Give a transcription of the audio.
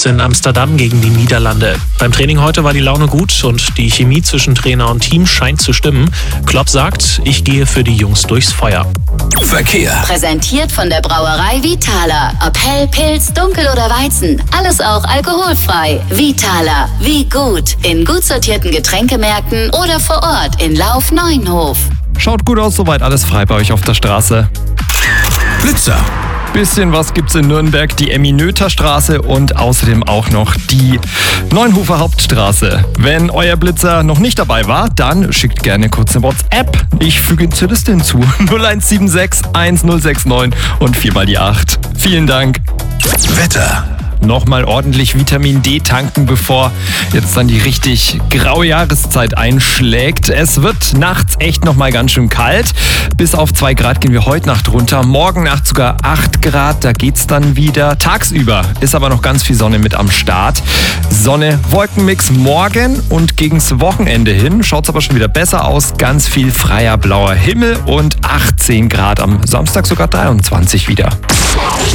in Amsterdam gegen die Niederlande. Beim Training heute war die Laune gut und die Chemie zwischen Trainer und Team scheint zu stimmen. Klopp sagt, ich gehe für die Jungs durchs Feuer. Verkehr. Präsentiert von der Brauerei Vitala. Ob hell, Pilz, dunkel oder Weizen. Alles auch alkoholfrei. Vitala. Wie gut. In gut sortierten Getränkemärkten oder vor Ort in Lauf-Neuenhof. Schaut gut aus, soweit alles frei bei euch auf der Straße. Blitzer. Bisschen was gibt's in Nürnberg, die Emmy-Noether-Straße und außerdem auch noch die Neuenhofer Hauptstraße. Wenn euer Blitzer noch nicht dabei war, dann schickt gerne kurz eine WhatsApp. Ich füge ihn zur Liste hinzu. 0176 1069 und 4 mal die 8. Vielen Dank. Wetter. Nochmal ordentlich Vitamin D tanken, bevor jetzt dann die richtig graue Jahreszeit einschlägt. Es wird nachts echt nochmal ganz schön kalt. Bis auf 2 Grad gehen wir heute Nacht runter. Morgen Nacht sogar 8 Grad, da geht's dann wieder. Tagsüber ist aber noch ganz viel Sonne mit am Start. Sonne, Wolkenmix morgen und gegens Wochenende hin schaut's aber schon wieder besser aus. Ganz viel freier blauer Himmel und 18 Grad am Samstag sogar 23 wieder.